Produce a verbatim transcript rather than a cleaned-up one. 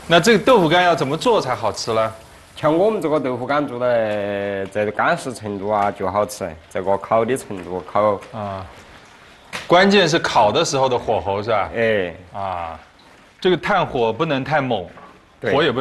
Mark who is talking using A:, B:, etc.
A: 那这个豆腐干要怎么做才好吃呢？
B: 像我们这个豆腐干做的，这个干实程度啊就好吃，这个烤的程度烤
A: 啊，关键是烤的时候的火候是吧？
B: 哎
A: 啊，这个炭火不能太猛，
B: 对
A: 火也不。